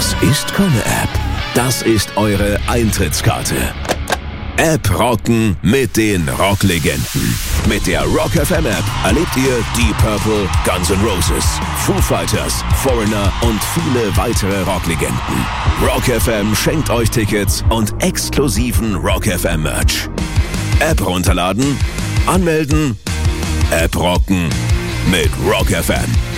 Das ist keine App. Das ist eure Eintrittskarte. App rocken mit den Rocklegenden. Mit der Rock FM App erlebt ihr Deep Purple, Guns N' Roses, Foo Fighters, Foreigner und viele weitere Rocklegenden. Rock FM schenkt euch Tickets und exklusiven Rock FM Merch. App runterladen, anmelden, App rocken mit Rock FM.